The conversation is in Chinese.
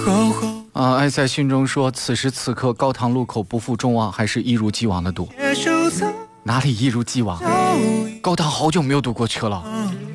爱在心中说，此时此刻高堂路口不负众望，还是一如既往的堵。哪里一如既往？高堂好久没有堵过车了。